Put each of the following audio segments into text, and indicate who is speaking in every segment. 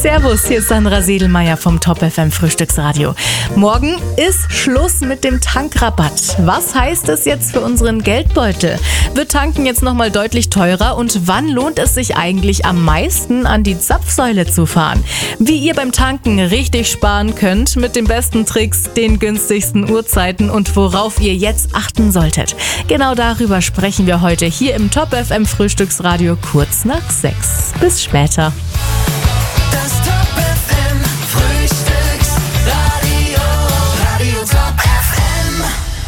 Speaker 1: Servus, hier ist Sandra Siedelmeier vom Top FM Frühstücksradio. Morgen ist Schluss mit dem Tankrabatt. Was heißt das jetzt für unseren Geldbeutel? Wird Tanken jetzt nochmal deutlich teurer und wann lohnt es sich eigentlich am meisten, an die Zapfsäule zu fahren? Wie ihr beim Tanken richtig sparen könnt mit den besten Tricks, den günstigsten Uhrzeiten und worauf ihr jetzt achten solltet. Genau darüber sprechen wir heute hier im Top FM Frühstücksradio kurz nach 6. Bis später.
Speaker 2: Das Top FM Frühstücksradio, Radio Top FM.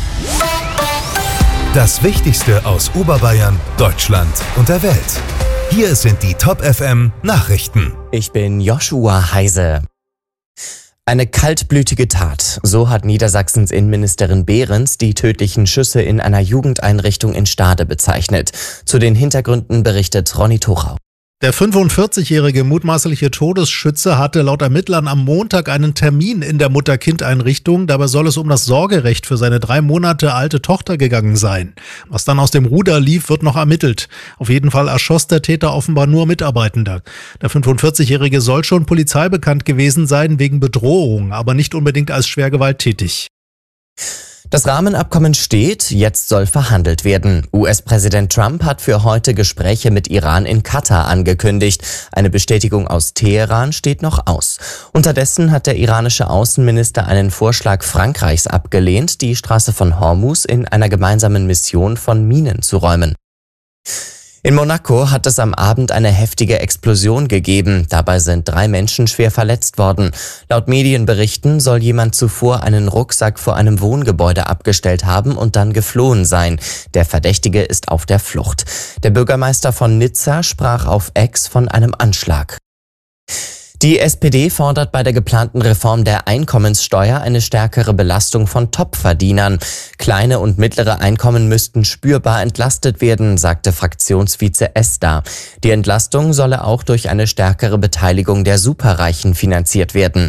Speaker 3: Das Wichtigste aus Oberbayern, Deutschland und der Welt. Hier sind die Top FM Nachrichten.
Speaker 4: Ich bin Joshua Heise. Eine kaltblütige Tat, so hat Niedersachsens Innenministerin Behrens die tödlichen Schüsse in einer Jugendeinrichtung in Stade bezeichnet. Zu den Hintergründen berichtet Ronny Thorau.
Speaker 5: Der 45-jährige mutmaßliche Todesschütze hatte laut Ermittlern am Montag einen Termin in der Mutter-Kind-Einrichtung. Dabei soll es um das Sorgerecht für seine 3 Monate alte Tochter gegangen sein. Was dann aus dem Ruder lief, wird noch ermittelt. Auf jeden Fall erschoss der Täter offenbar nur Mitarbeitende. Der 45-jährige soll schon Polizei bekannt gewesen sein wegen Bedrohung, aber nicht unbedingt als schwer gewalttätig.
Speaker 4: Das Rahmenabkommen steht, jetzt soll verhandelt werden. US-Präsident Trump hat für heute Gespräche mit Iran in Katar angekündigt. Eine Bestätigung aus Teheran steht noch aus. Unterdessen hat der iranische Außenminister einen Vorschlag Frankreichs abgelehnt, die Straße von Hormuz in einer gemeinsamen Mission von Minen zu räumen. In Monaco hat es am Abend eine heftige Explosion gegeben. Dabei sind 3 Menschen schwer verletzt worden. Laut Medienberichten soll jemand zuvor einen Rucksack vor einem Wohngebäude abgestellt haben und dann geflohen sein. Der Verdächtige ist auf der Flucht. Der Bürgermeister von Nizza sprach auf X von einem Anschlag. Die SPD fordert bei der geplanten Reform der Einkommenssteuer eine stärkere Belastung von Topverdienern. Kleine und mittlere Einkommen müssten spürbar entlastet werden, sagte Fraktionsvize Esther. Die Entlastung solle auch durch eine stärkere Beteiligung der Superreichen finanziert werden.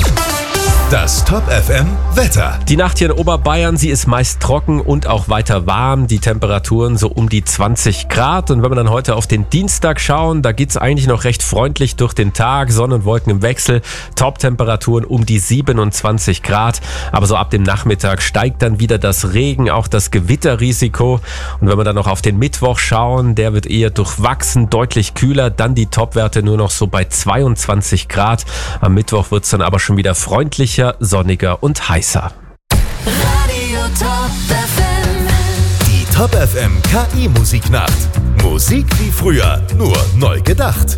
Speaker 3: Das Top FM Wetter.
Speaker 6: Die Nacht hier in Oberbayern, sie ist meist trocken und auch weiter warm. Die Temperaturen so um die 20 Grad. Und wenn wir dann heute auf den Dienstag schauen, da geht's eigentlich noch recht freundlich durch den Tag. Sonne und Wolken im Wechsel. Top-Temperaturen um die 27 Grad. Aber so ab dem Nachmittag steigt dann wieder das Regen, auch das Gewitterrisiko. Und wenn wir dann noch auf den Mittwoch schauen, der wird eher durchwachsen, deutlich kühler. Dann die Topwerte nur noch so bei 22 Grad. Am Mittwoch wird's dann aber schon wieder freundlicher, sonniger und heißer.
Speaker 2: Radio Top FM.
Speaker 3: Die Top FM KI Musiknacht. Musik wie früher, nur neu gedacht.